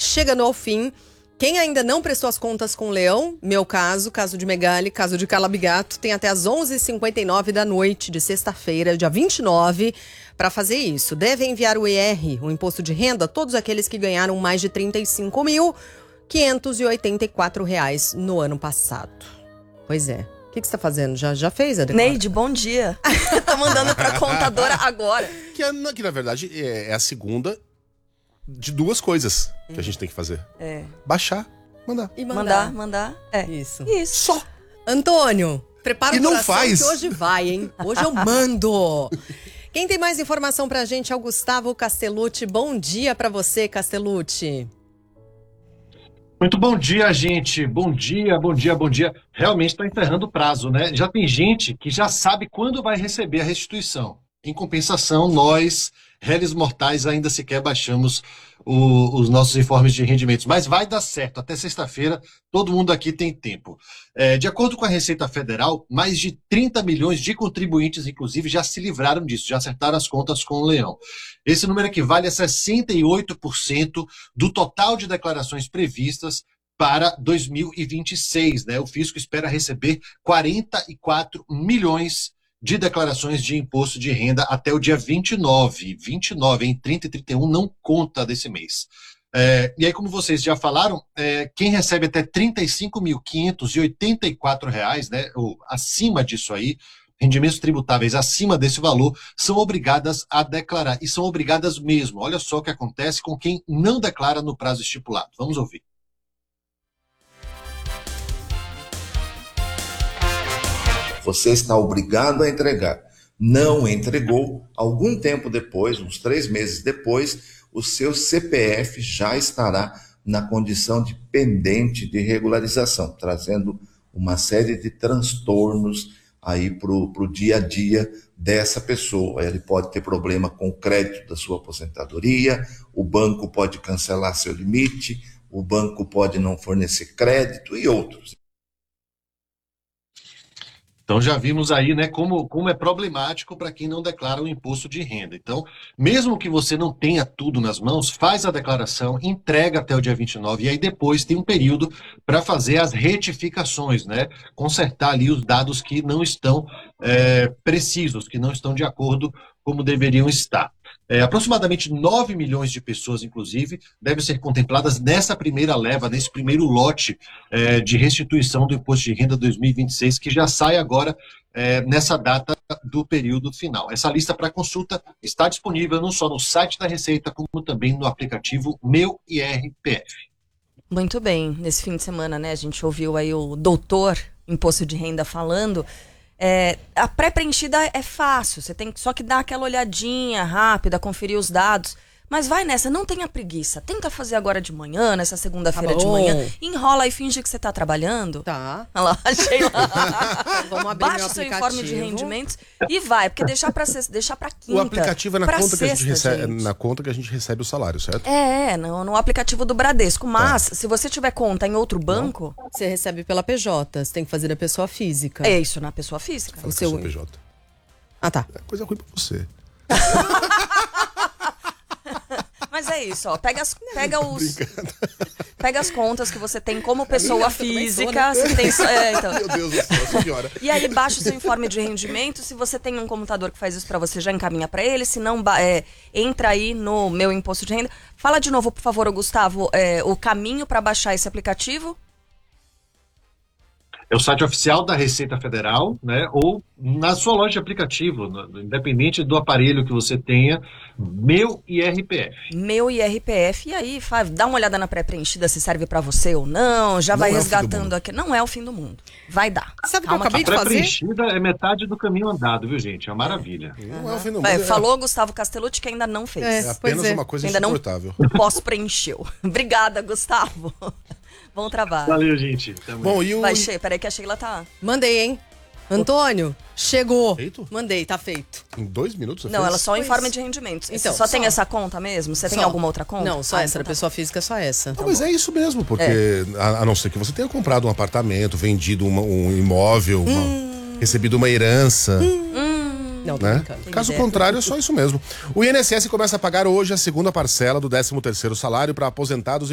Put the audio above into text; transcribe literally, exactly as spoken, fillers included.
chegando ao fim. Quem ainda não prestou as contas com o Leão, meu caso, caso de Megali, caso de Calabigato, tem até as onze e cinquenta e nove da noite de sexta-feira, dia vinte e nove, para fazer isso. Devem enviar o I R, o Imposto de Renda, todos aqueles que ganharam mais de trinta e cinco mil quinhentos e oitenta e quatro reais no ano passado. Pois é. O que, que você tá fazendo? Já, já fez a declaração? Neide, bom dia. Tô mandando pra contadora agora. Que, é, que na verdade é a segunda de duas coisas hum. que a gente tem que fazer. É. Baixar, mandar. E mandar, mandar. mandar. É. Isso. Isso. Só. Antônio, prepara e o não coração faz. que hoje vai, hein? Hoje eu mando. Quem tem mais informação pra gente é o Gustavo Castellucci. Bom dia pra você, Castellucci. Muito bom dia, gente. Bom dia, bom dia, bom dia. Realmente está encerrando o prazo, né? Já tem gente que já sabe quando vai receber a restituição. Em compensação, nós, réis mortais, ainda sequer baixamos o, os nossos informes de rendimentos. Mas vai dar certo. Até sexta-feira, todo mundo aqui tem tempo. É, de acordo com a Receita Federal, mais de trinta milhões de contribuintes, inclusive, já se livraram disso, já acertaram as contas com o Leão. Esse número equivale a sessenta e oito por cento do total de declarações previstas para dois mil e vinte e seis. Né? O fisco espera receber quarenta e quatro milhões de declarações de imposto de renda até o dia vinte e nove. vinte e nove, em trinta e trinta e um não conta desse mês. É, e aí, como vocês já falaram, é, quem recebe até trinta e cinco mil quinhentos e oitenta e quatro reais, né, ou acima disso aí, rendimentos tributáveis acima desse valor, são obrigadas a declarar. E são obrigadas mesmo. Olha só o que acontece com quem não declara no prazo estipulado. Vamos ouvir. Você está obrigado a entregar. Não entregou, algum tempo depois, uns três meses depois, o seu C P F já estará na condição de pendente de regularização, trazendo uma série de transtornos aí para o dia a dia dessa pessoa. Ele pode ter problema com o crédito da sua aposentadoria, o banco pode cancelar seu limite, o banco pode não fornecer crédito e outros. Então já vimos aí, né, como, como é problemático para quem não declara o imposto de renda. Então, mesmo que você não tenha tudo nas mãos, faz a declaração, entrega até o dia vinte e nove e aí depois tem um período para fazer as retificações, né, consertar ali os dados que não estão é, precisos, que não estão de acordo como deveriam estar. É, aproximadamente nove milhões de pessoas, inclusive, devem ser contempladas nessa primeira leva, nesse primeiro lote é, de restituição do Imposto de Renda dois mil e vinte e seis, que já sai agora é, nessa data do período final. Essa lista para consulta está disponível não só no site da Receita, como também no aplicativo Meu I R P F. Muito bem. Nesse fim de semana, né, a gente ouviu aí o doutor Imposto de Renda falando. É, a pré-preenchida é fácil, você tem só que dar aquela olhadinha rápida, conferir os dados. Mas vai nessa, não tenha preguiça. Tenta fazer agora de manhã, nessa segunda-feira Tá de bom. manhã. Enrola e finge que você tá trabalhando. Tá. Olha lá, achei lá. Vamos abrir Baixa meu o seu aplicativo. informe de rendimentos e vai, porque deixar pra, sexta, deixar pra quinta. O aplicativo é na pra conta, que a gente sexta, recebe, gente. na conta que a gente recebe o salário, certo? É, no, no aplicativo do Bradesco. Mas, se você tiver conta em outro banco... Você recebe pela P J, você tem que fazer da pessoa física. É isso, na pessoa física. Fala O seu- que eu sou P J. Ah, tá. É coisa ruim pra você. Mas é isso, ó. Pega, as, pega os... Pega as contas que você tem como pessoa física. Você tem, é, então. Meu Deus do céu, senhora. E aí baixa o seu informe de rendimento. Se você tem um computador que faz isso pra você, já encaminha pra ele. Se não, ba- é, entra aí no Meu Imposto de Renda. Fala de novo, por favor, Gustavo, é, o caminho pra baixar esse aplicativo. É o site oficial da Receita Federal, né, ou na sua loja de aplicativo, no- independente do aparelho que você tenha, Meu I R P F. Meu I R P F. E aí, fa- dá uma olhada na pré-preenchida se serve pra você ou não. Já Não vai é o fim do resgatando mundo. aqui. Não é o fim do mundo. Vai dar. Sabe o que eu Calma acabei A de fazer? pré-preenchida é metade do caminho andado, viu, gente? É uma maravilha. Não é o fim do mundo. É, é- falou Gustavo Castellucci que ainda não fez. É. É Pois apenas é. uma coisa Ainda não- insuportável. Posso preencheu. Obrigada, Gustavo. Bom trabalho. Valeu, gente. Tamo Bom, e o... Vai, Sheila. Peraí que a Sheila tá... Mandei, hein? Antônio, chegou. Feito? Mandei, tá feito. Em dois minutos você Não, fez? ela só Pois. informe de rendimentos. Então, Você só, só. tem essa conta mesmo? Você tem Só. alguma outra conta? Não, só Ah, essa, então da tá. pessoa física, só essa. Não, mas é isso mesmo, porque a, a não ser que você tenha comprado um apartamento, vendido uma- um imóvel, uma- recebido uma herança, Não, tô né? brincando. Caso ideia. contrário, é só isso mesmo. O I N S S começa a pagar hoje a segunda parcela do décimo terceiro salário para aposentados e